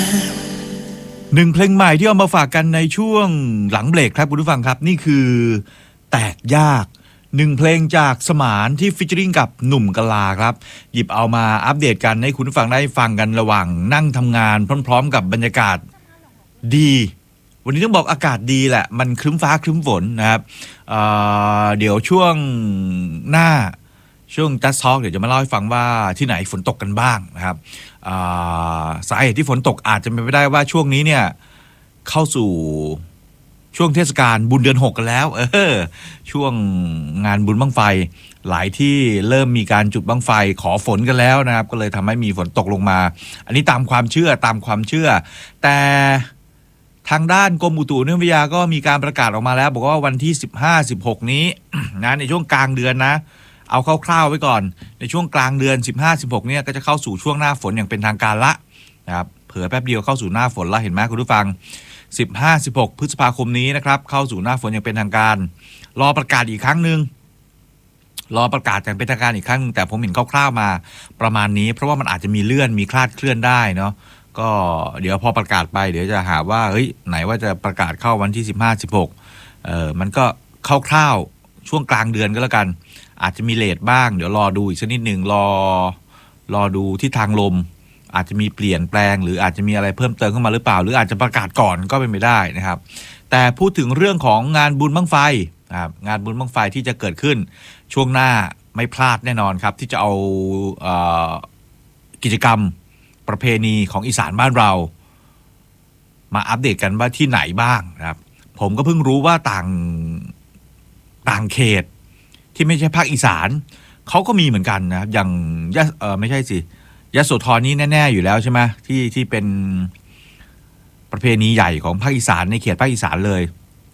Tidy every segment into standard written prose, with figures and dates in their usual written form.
หนึ่งเพลงใหม่ที่เอามาฝากกันในช่วงหลังเบรกครับคุณผู้ฟังครับนี่คือแตกยากหนึ่งเพลงจากสมานที่ฟีเจอริ่งกับหนุ่มกะลาครับหยิบเอามาอัปเดตกันให้คุณผู้ฟังได้ฟังกันระหว่างนั่งทำงานพร้อมๆกับบรรยากาศดีวันนี้ต้องบอกอากาศดีแหละมันครึ้มฟ้าครึ้มฝนนะครับเดี๋ยวช่วงหน้าช่วง Just Talk เดี๋ยวจะมาเล่าให้ฟังว่าที่ไหนฝนตกกันบ้างนะครับสาเหตุที่ฝนตกอาจจะเป็นไปได้ว่าช่วงนี้เนี่ยเข้าสู่ช่วงเทศกาลบุญเดือน6กันแล้วช่วงงานบุญบั้งไฟหลายที่เริ่มมีการจุดบั้งไฟขอฝนกันแล้วนะครับก็เลยทำให้มีฝนตกลงมาอันนี้ตามความเชื่อแต่ทางด้านกรมอุตุนิยมวิทยาก็มีการประกาศออกมาแล้วบอกว่าวันที่15-16 นี้ นะในช่วงกลางเดือนนะเอาคร่าวๆไว้ก่อนในช่วงกลางเดือน15-16เนี่ยก็จะเข้าสู่ช่วงหน้าฝนอย่างเป็นทางการละนะครับเผลอแป๊บเดียวเข้าสู่หน้าฝนแล้วเห็นไหมคุณผู้ฟัง15-16 พฤษภาคมนี้นะครับเข้าสู่หน้าฝนอย่างเป็นทางการรอประกาศอีกครั้งนึงรอประกาศอย่างเป็นทางการอีกครั้งนึงแต่ผมเห็นคร่าวๆมาประมาณนี้เพราะว่ามันอาจจะมีเลื่อนมีคลาดเคลื่อนได้เนาะก็เดี๋ยวพอประกาศไปเดี๋ยวจะหาว่าเฮ้ยไหนว่าจะประกาศเข้าวันที่15-16มันก็คร่าวๆช่วงกลางเดือนก็แล้วกันอาจจะมีเลทบ้างเดี๋ยวรอดูอีกสักนิดนึงรอดูที่ทางลมอาจจะมีเปลี่ยนแปลงหรืออาจจะมีอะไรเพิ่มเติมเข้ามาหรือเปล่าหรืออาจจะประกาศก่อนก็เป็นไปได้นะครับแต่พูดถึงเรื่องของงานบุญบั้งไฟนะครับงานบุญบั้งไฟที่จะเกิดขึ้นช่วงหน้าไม่พลาดแน่นอนครับที่จะเอากิจกรรมประเพณีของอีสานบ้านเรามาอัปเดตกันว่าที่ไหนบ้างนะครับผมก็เพิ่งรู้ว่าต่างเขตที่ไม่ใช่ภาคอีสานเขาก็มีเหมือนกันนะครับอย่างไม่ใช่สิยโสธรนี่แน่ๆอยู่แล้วใช่ไหมที่เป็นประเพณีใหญ่ของภาคอีสานในเขตภาคอีสานเลย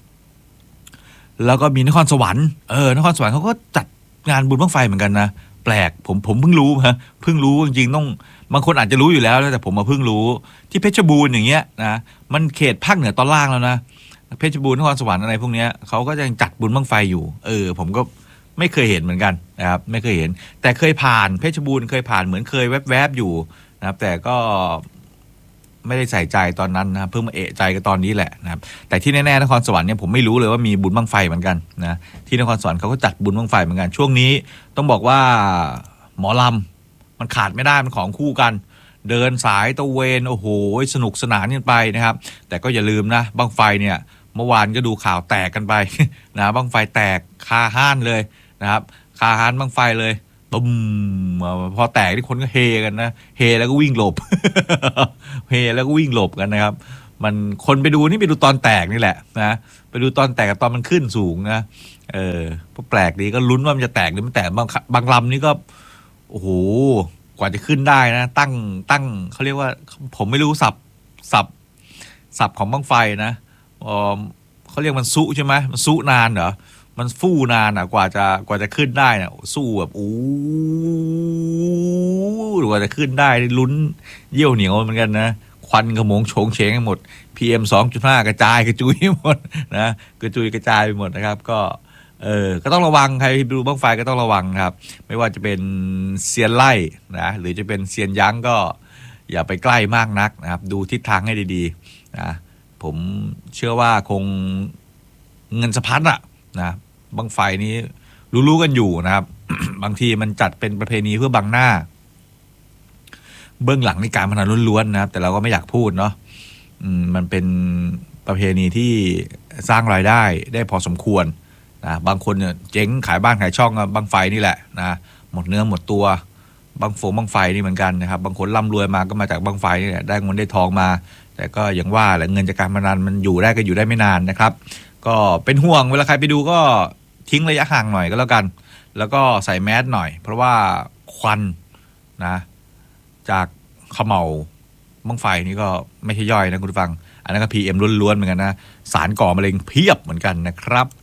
แล้วก็มีนครสวรรค์นครสวรรค์เขาก็จัดงานบุญบั้งไฟเหมือนกันนะแปลกผมเพิ่งรู้เพิ่งรู้จริงๆต้องบางคนอาจจะรู้อยู่แล้วแต่ผมมาเพิ่งรู้ที่เพชรบูรณ์อย่างเงี้ยนะมันเขตภาคเหนือตอนล่างแล้วนะเพชรบูรณ์นครสวรรค์อะไรพวกเนี้ยเขาก็ยังจัดบุญบั้งไฟอยู่ผมก็ไม่เคยเห็นเหมือนกันนะครับไม่เคยเห็นแต่เคยผ่านเพชรบูรณ์เคยผ่านเหมือนเคยแวบๆอยู่นะครับแต่ก็ไม่ได้ใส่ใจตอนนั้นนะเพิ่งมาเอะใจกันตอนนี้แหละนะครับแต่ที่แน่ๆนครสวรรค์เนี่ยผมไม่รู้เลยว่ามีบุญบั้งไฟเหมือนกันนะที่นครสวรรค์เขาก็จัดบุญบั้งไฟเหมือนกันช่วงนี้ต้องบอกว่าหมอลำมันขาดไม่ได้มันของคู่กันเดินสายตะเวนโอ้โหสนุกสนานกันไปนะครับแต่ก็อย่าลืมนะบั้งไฟเนี่ยเมื่อวานก็ดูข่าวแตกกันไปนะบั้งไฟแตกคาห้านเลยนะครับคาห้านบั้งไฟเลยตุ้มพอแตกที่คนก็เฮกันนะเฮแล้วก็วิ่งหลบ เฮแล้วก็วิ่งหลบกันนะครับมันคนไปดูนี่ไปดูตอนแตกนี่แหละนะไปดูตอนแตกกับตอนมันขึ้นสูงนะแปลกดีก็ลุ้นว่ามันจะแตกหรือไม่แตกบางลำนี่ก็โอ้โหกว่าจะขึ้นได้นะตั้งเขาเรียกว่าผมไม่รู้ศัพท์ของบั้งไฟนะเขาเรียกมันซุใช่ไหมมันซุนานเหรอมันฟู่นานอ่ะกว่าจะขึ้นได้เนี่ยสู้แบบโอ้กว่าจะขึ้นได้ลุ้นเยี่ยวเหนียวเหมือนกันนะควันขโมงโฉงเฉงหมด PM 2.5 กระจายกระจุยหมดนะกระจุยกระจายไปหมดนะครับก็ต้องระวังใครดูบั้งไฟก็ต้องระวังครับไม่ว่าจะเป็นเซียนไล่นะหรือจะเป็นเซียนยั้งก็อย่าไปใกล้มากนักนะครับดูทิศทางให้ดีๆนะผมเชื่อว่าคงเงินสะพัดอะนะบั้งไฟนี้รู้ๆกันอยู่นะครับ บางทีมันจัดเป็นประเพณีเพื่อบังหน้าเบื้องหลังในการพนันล้วนๆนะครับแต่เราก็ไม่อยากพูดเนาะมันเป็นประเพณีที่สร้างรายได้พอสมควรนะบางคนเนี่ยเจ๊งขายบ้านขายช่องบั้งไฟนี่แหละนะหมดเนื้อหมดตัวบั้งไฟนี่เหมือนกันนะครับบางคนร่ำรวยมาก็มาจากบั้งไฟนี่แหละได้เงินได้ทองมาแต่ก็อย่างว่าแหละเงินจากการพนันมันอยู่ได้ก็อยู่ได้ไม่นานนะครับก็เป็นห่วงเวลาใครไปดูก็ทิ้งระยะห่างหน่อยก็แล้วกันแล้วก็ใส่แมสหน่อยเพราะว่าควันนะจากเขม่าบั้งไฟนี่ก็ไม่ใช่ย่อยนะคุณผู้ฟังอันนั้นก็ PM ล้วนๆเหมือนกันนะสารก่อมะเร็งเพียบเหมือนกันนะครับ